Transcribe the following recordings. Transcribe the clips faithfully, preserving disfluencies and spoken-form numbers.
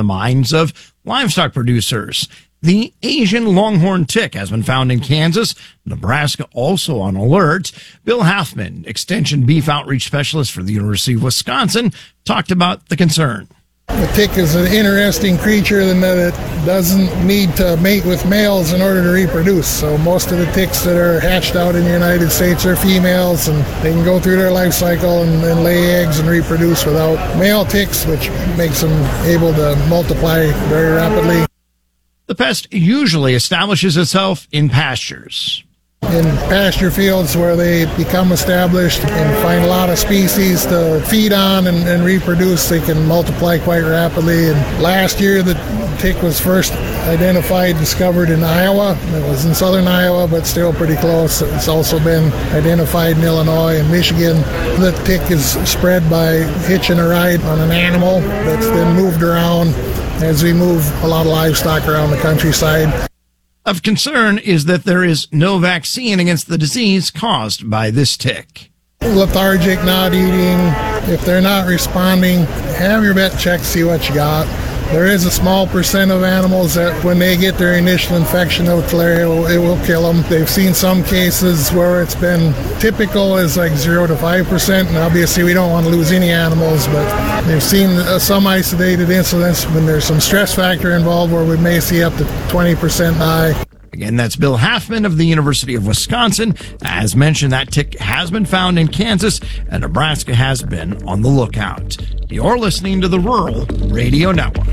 the minds of livestock producers. The Asian longhorn tick has been found in Kansas, Nebraska also on alert. Bill Halfman, Extension Beef Outreach Specialist for the University of Wisconsin, talked about the concern. The tick is an interesting creature in that it doesn't need to mate with males in order to reproduce. So most of the ticks that are hatched out in the United States are females, and they can go through their life cycle and, and lay eggs and reproduce without male ticks, which makes them able to multiply very rapidly. The pest usually establishes itself in pastures. In pasture fields where they become established and find a lot of species to feed on and, and reproduce, they can multiply quite rapidly. And last year, the tick was first identified, discovered in Iowa. It was in southern Iowa, but still pretty close. It's also been identified in Illinois and Michigan. The tick is spread by hitching a ride on an animal that's then moved around as we move a lot of livestock around the countryside. Of concern is that there is no vaccine against the disease caused by this tick. Lethargic, not eating, if they're not responding, have your vet check, see what you got. There is a small percent of animals that when they get their initial infection of filaria, it will, it will kill them. They've seen some cases where it's been typical is like zero to five percent, and obviously we don't want to lose any animals, but they've seen uh, some isolated incidents when there's some stress factor involved where we may see up to twenty percent die. Again, that's Bill Halfman of the University of Wisconsin. As mentioned, that tick has been found in Kansas, and Nebraska has been on the lookout. You're listening to the Rural Radio Network.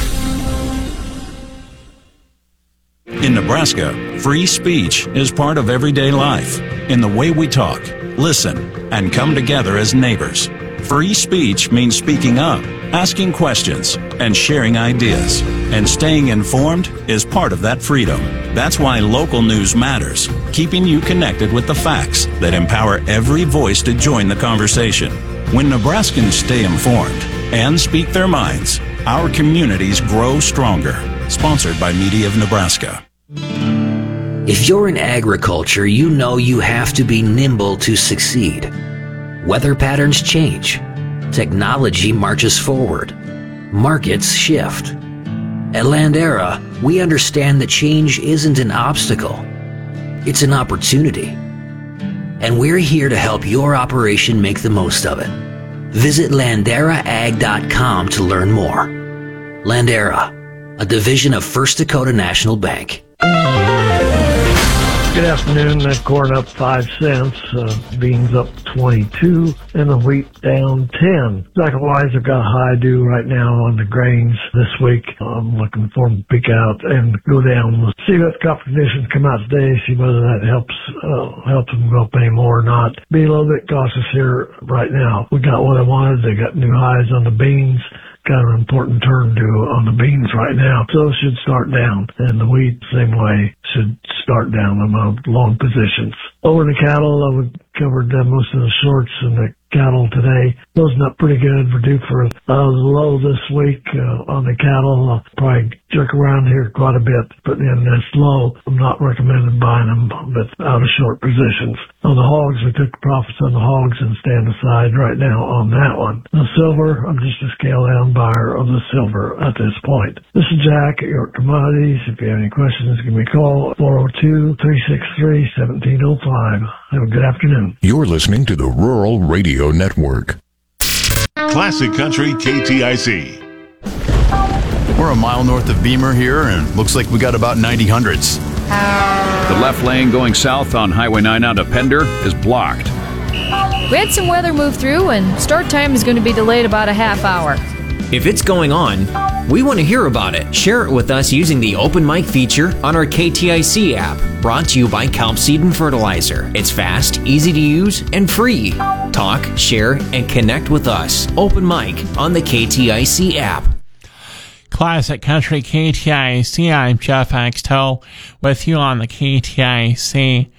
In Nebraska, free speech is part of everyday life in the way we talk, listen, and come together as neighbors. Free speech means speaking up, asking questions, and sharing ideas. And staying informed is part of that freedom. That's why local news matters, keeping you connected with the facts that empower every voice to join the conversation. When Nebraskans stay informed and speak their minds, our communities grow stronger. Sponsored by Media of Nebraska. If you're in agriculture, you know you have to be nimble to succeed. Weather patterns change. Technology marches forward. Markets shift. At Landera, we understand that change isn't an obstacle. It's an opportunity. And we're here to help your operation make the most of it. Visit landera ag dot com to learn more. Landera, a division of First Dakota National Bank. Good afternoon. Uh, corn up five cents, uh, beans up twenty-two, and the wheat down ten. Cycle-wise, I've got a high due right now on the grains this week. I'm looking for them to peak out and go down. We'll see what crop conditions come out today, see whether that helps uh, helps them go up anymore or not. Be a little bit cautious here right now. We got what I wanted. They got new highs on the beans. Got an important turn due on the beans right now, so it should start down. And the wheat, same way, should start down on my long positions. Over the cattle, I would covered uh, most of the shorts and the cattle today. Closing up pretty good. We're due for a uh, low this week uh, on the cattle. I'll probably jerk around here quite a bit, but in this low, I'm not recommending buying them, but out of short positions. On the hogs, we took profits on the hogs and stand aside right now on that one. The silver, I'm just a scale down buyer of the silver at this point. This is Jack at York Commodities. If you have any questions, give me a call, four oh two, three six three, one seven oh five. Have a good afternoon. You're listening to the Rural Radio Network. Classic Country K T I C. We're a mile north of Beamer here, and looks like we got about ninety hundreds. The left lane going south on Highway nine out of Pender is blocked. We had some weather move through, and start time is going to be delayed about a half hour. If it's going on, we want to hear about it. Share it with us using the Open Mic feature on our K T I C app, brought to you by Kelp Seed and Fertilizer. It's fast, easy to use, and free. Talk, share, and connect with us. Open Mic on the K T I C app. Classic Country K T I C, I'm Jeff Axtell with you on the K T I C.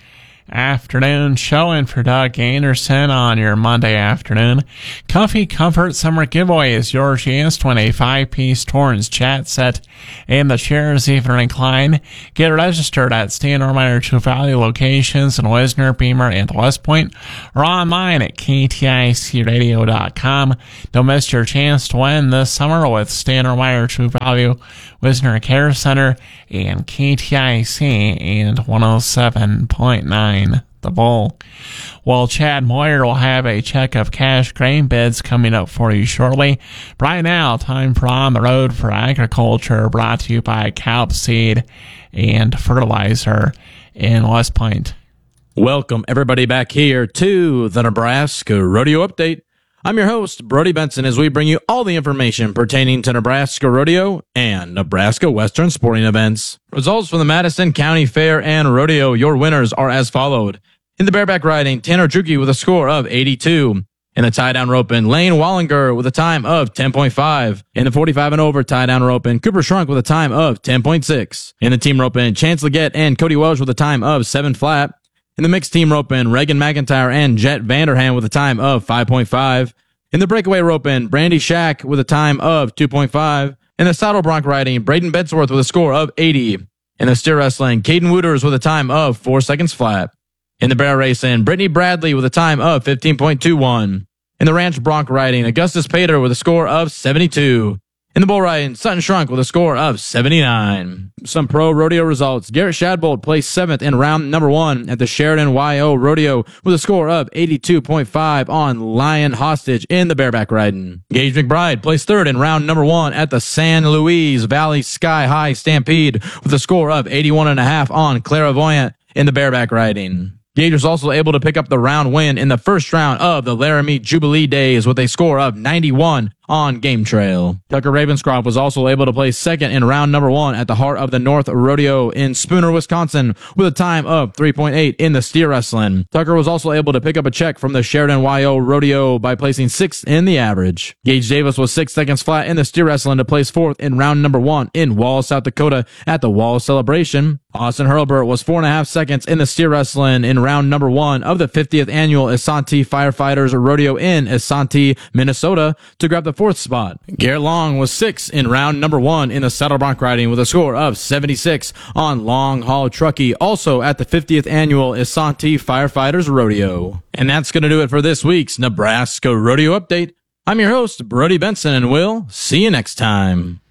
afternoon showing for Doug Anderson on your Monday afternoon. Comfy Comfort Summer Giveaway is your chance to win a five-piece Torrens chat set and the chairs even recline. Get registered at Stan Ormeyer True Value locations in Wisner, Beamer, and West Point, or online at K T I C radio dot com. Don't miss your chance to win this summer with Stan Ormeyer True Value, Wisner Care Center, and K T I C and one oh seven point nine The Bull. Well, Chad Moyer will have a check of cash grain bids coming up for you shortly. But right now, time for On the Road for Agriculture, brought to you by Calp Seed and Fertilizer in West Point. Welcome everybody back here to the Nebraska Rodeo Update. I'm your host, Brody Benson, as we bring you all the information pertaining to Nebraska Rodeo and Nebraska Western sporting events. Results from the Madison County Fair and Rodeo. Your winners are as followed. In the bareback riding, Tanner Drucke with a score of eighty-two. In the tie-down roping, Lane Wallinger with a time of ten point five. In the forty-five and over tie-down roping, Cooper Shrunk with a time of ten point six. In the team roping, Chance Leggett and Cody Welch with a time of seven flat. In the mixed team roping, Reagan McIntyre and Jet Vanderham with a time of five point five. In the breakaway roping, Brandy Shack with a time of two point five. In the saddle bronc riding, Braden Bedsworth with a score of eighty. In the steer wrestling, Caden Wooters with a time of four seconds flat. In the bear racing, Brittany Bradley with a time of fifteen point two one. In the ranch bronc riding, Augustus Pater with a score of seventy-two. In the bull riding, Sutton Shrunk with a score of seventy-nine. Some pro rodeo results. Garrett Shadbolt placed seventh in round number one at the Sheridan Y O Rodeo with a score of eighty-two point five on Lion Hostage in the bareback riding. Gage McBride placed third in round number one at the San Luis Valley Sky High Stampede with a score of eighty-one point five on Clairvoyant in the bareback riding. Gage was also able to pick up the round win in the first round of the Laramie Jubilee Days with a score of ninety-one on Game Trail. Tucker Ravenscroft was also able to place second in round number one at the Heart of the North Rodeo in Spooner, Wisconsin with a time of three point eight in the steer wrestling. Tucker was also able to pick up a check from the Sheridan Y O Rodeo by placing sixth in the average. Gage Davis was six seconds flat in the steer wrestling to place fourth in round number one in Wall, South Dakota at the Wall Celebration. Austin Hurlburt was four and a half seconds in the steer wrestling in round number one of the fiftieth annual Isanti Firefighters Rodeo in Isanti, Minnesota to grab the fourth spot. Garrett Long was six in round number one in the saddle bronc riding with a score of seventy-six on Long Haul Truckee, also at the fiftieth annual Isanti Firefighters Rodeo. And that's going to do it for this week's Nebraska Rodeo Update. I'm your host, Brody Benson, and we'll see you next time.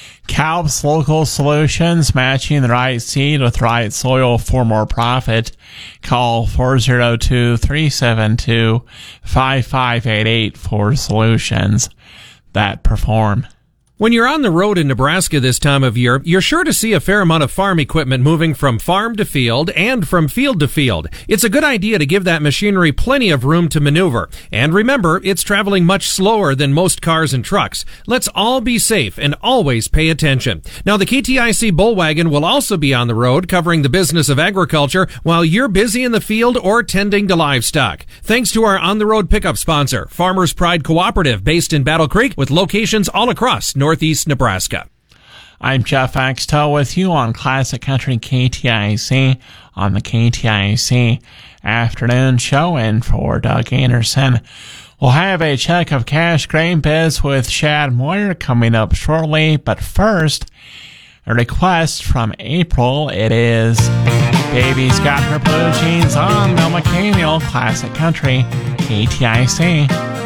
Calp's Local Solutions, matching the right seed with right soil for more profit. Call four oh two, three seven two, five five eight eight for solutions that perform. When you're on the road in Nebraska this time of year, you're sure to see a fair amount of farm equipment moving from farm to field and from field to field. It's a good idea to give that machinery plenty of room to maneuver. And remember, it's traveling much slower than most cars and trucks. Let's all be safe and always pay attention. Now, the K T I C Bullwagon will also be on the road covering the business of agriculture while you're busy in the field or tending to livestock. Thanks to our on-the-road pickup sponsor, Farmers Pride Cooperative, based in Battle Creek with locations all across Northeast Nebraska. I'm Jeff Axtell with you on Classic Country K T I C on the K T I C afternoon show. And for Doug Anderson, we'll have a check of cash grain bids with Chad Moyer coming up shortly. But first, a request from April. It is Baby's Got Her Blue Jeans on Bill McCamiel, Classic Country K T I C.